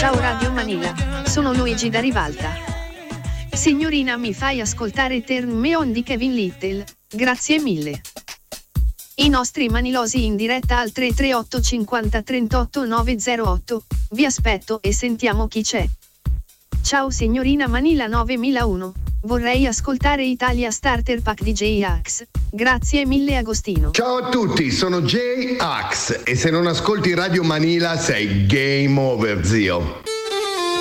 Ciao Radio Manila, sono Luigi da Rivalta. Signorina, mi fai ascoltare Turn Me On di Kevin Little? Grazie mille. I nostri manilosi in diretta al 338 50 38 908. Vi aspetto e sentiamo chi c'è. Ciao signorina Manila 9001. Vorrei ascoltare Italia Starter Pack di J-Ax. Grazie mille Agostino. Ciao a tutti, sono J-Ax e se non ascolti Radio Manila sei game over, zio.